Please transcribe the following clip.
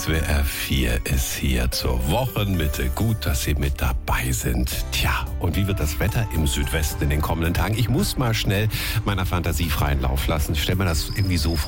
SWR 4 ist hier zur Wochenmitte. Gut, dass Sie mit dabei sind. Tja, und wie wird das Wetter im Südwesten in den kommenden Tagen? Ich muss mal schnell meiner Fantasie freien Lauf lassen. Ich stelle mir das irgendwie so vor.